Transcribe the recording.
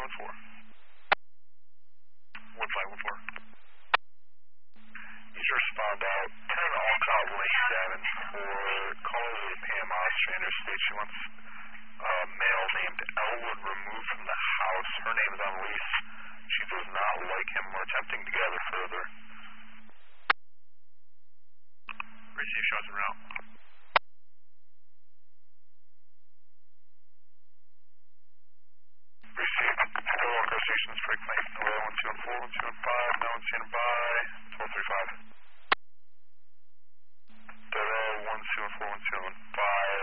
He's respond out. 10 all call lane 7 for calls of Pam Ostrander State. She wants a male named Elwood removed from the house. Her name is on lease. She does not like him. We're attempting to gather further. Receive shots en route. Receive. Go on Coast Stations, break lane. 1214, 1215, now standing by. 1235. 1214, 1215.